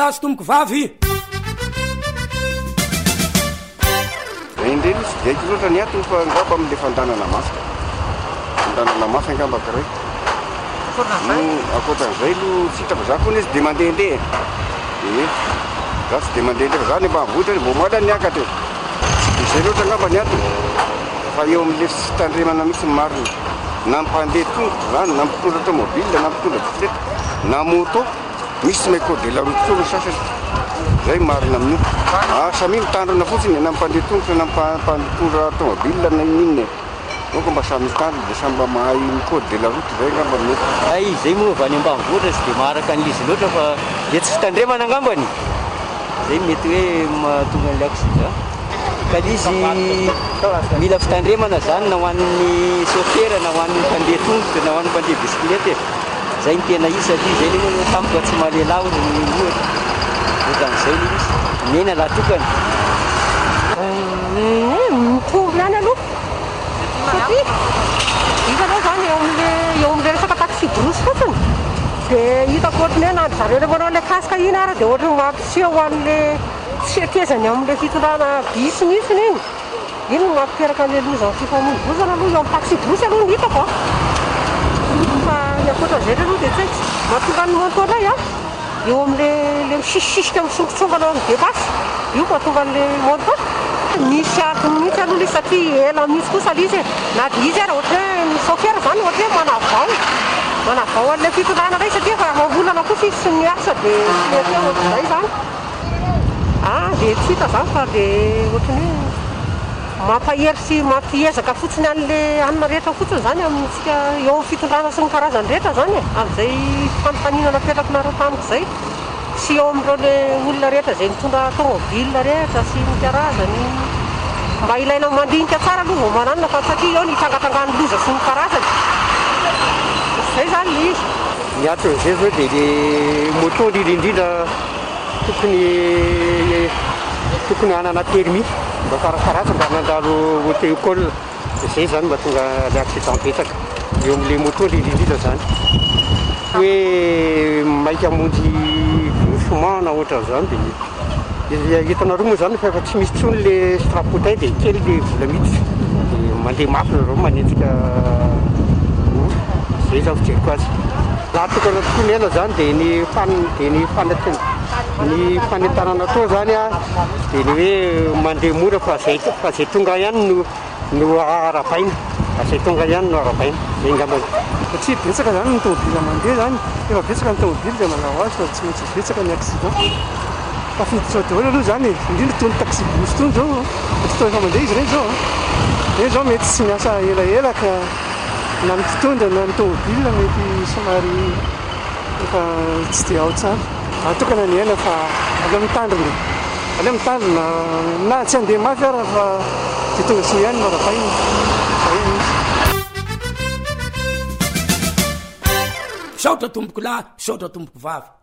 azo tomboko vavy indreny sy diaiko loatra ny atony fa angamba amin'le fandanana masika fandanana masika angamba kiray akoatran'izay lo sitraka za koa izy de mandehandeha za tsy de mandehandeha fa za ny mba mvotra mbo moala ny akatra izay loatra angamba ny atony fa eo amin'le sy tandremana misy marina na mpandeha tongotra zany na mpitondra automobile na mpitondra bisikileta na moto misy may code de la route tolo sasany zay marina amin'io samy mitandrina fotsiny na mpandeha tongotra na mpitondra automobile na inona donc mba samy mitandrina de samy mba mahay code de la route zay angamba mety ay zay moa va any ambanivohitra tsy de maharaka an'izy loatra fa de tsy fitandremana angambany zay mety hoe mahatonga an'le accident ka izy mila fitandremana zany na ho an'ny chauffeur na ho an'ny mpandeha tongotra na ho an'ny mpandeha bisikileta zay ny tena izy satria zay le tampoka tsy mahalelaho ny ohatra ohatra'izay le izy mena lahatokany mitovy ihany aloha satria hitanao zany eo amin'le resaka taxi drosy fotsiny de hitako ohatrany hoe na zareo le manao le kasika iny ara de ohatrany mampiseho an'le fietezany amin'le fitondrana bisy mihitsiny iny no mampiteraka an'le lozany fifamoivoizana aloha eo amin'ny taxi drosy aloha ny hitako fa ny akoatran'izay le aloha de tsy haiko mahatonga ny montolay eo amin'le misisisika misongotsongana amin'ny debasy io mahatonga an'le monto misy atony mihitsy aloha le satria ela misy kosa le izy na de izy ara ohatra hoe ny chauffeur zany ohatra hoe manavao an'le fitondrana ray satria fa mambolana kosa izy sy miasa de mety ohatr'izay zany de tsy hita zany fa de ohatrany hoe mampahery sy mampiezaka fotsiny an'le anina rehetra fotsiny zany amintsika eo amin'ny fitondrana sy ny karazany rehetra zany amin'izay fanontaniana napetrakinareo tamiko zay sy eo amin'ireo le olona rehetra zay mitondra automobile rehetra sy ny karazany mba ilaina mandinika tsara aloha vao mananina fa satria eo ny tangatangany loza sy ny karazany zay zany le izy ny aton'izay zao de le moto indrindrindrindra tokony hanana permis mba karakaratsy mba nandalo auto-école zay zany mba tonga le accident betsaka eo amin'le moto indrindrindrindra zany hoe maika monjy doucement na ohatran'izany de hitanareo moa zany fa efa tsy misy tsony le strapotin de kely le vola miditra de mandeha mafy nareo manenjika zay zany fijeriko azy laha tokana tokoa ny ela zany de ny fanentanana atao zany de ny hoe mandeha mora fa zay tonga ihany no arabaina zay tonga ihany no arabaina zay ngambany satria betsaka zany ny tomobile mandeha zany efa betsaka ny tomobile de manao azy fa tsy maintsy betsaka ny accident tafiditra daholo aloha zany indrindra tony taxi bus tony zao fotoana efa mandeha izy reny zao mety tsy miasa elaela ka na ny mpitondra na ny tomobile mety somary efa tsy de ao tsara atokana ny aina fa aleo mitandrina na tsy andeha mafy ara fa de tonga soa ihany marabaina saotra tomboko lahy saotra tomboko vavy